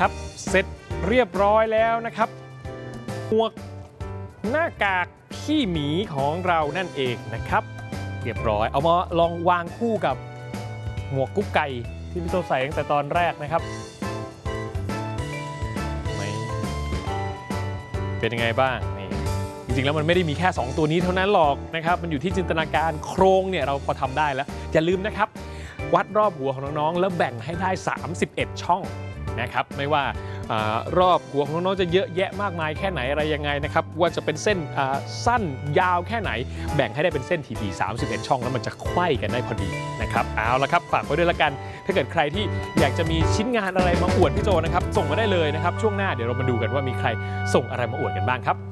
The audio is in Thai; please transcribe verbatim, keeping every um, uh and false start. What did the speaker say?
ครับเสร็จเรียบร้อยแล้วนะครับหมวกหน้ากากขี้หมีของเรานั่นเองนะครับเรียบร้อยเอามาลองวางคู่กับหมวกกุ๊กไก่ที่พี่โตใส่ตั้งแต่ตอนแรกนะครับเป็นยังไงบ้างนี่จริงๆแล้วมันไม่ได้มีแค่สองตัวนี้เท่านั้นหรอกนะครับมันอยู่ที่จินตนาการโครงเนี่ยเราพอทำได้แล้วอย่าลืมนะครับวัดรอบหัวของน้องๆแล้วแบ่งให้ได้สามสิบเอ็ดช่องนะครับไม่ว่ารอบหัวของน้องๆจะเยอะแยะมากมายแค่ไหนอะไรยังไงนะครับว่าจะเป็นเส้นสั้นยาวแค่ไหนแบ่งให้ได้เป็นเส้นทีๆสามสิบเอ็ดช่องแล้วมันจะไขว้กันได้พอดีนะครับเอาละครับฝากไว้ด้วยละกันถ้าเกิดใครที่อยากจะมีชิ้นงานอะไรมาอวดพี่โจนะครับส่งมาได้เลยนะครับช่วงหน้าเดี๋ยวเรามาดูกันว่ามีใครส่งอะไรมาอวดกันบ้างครับ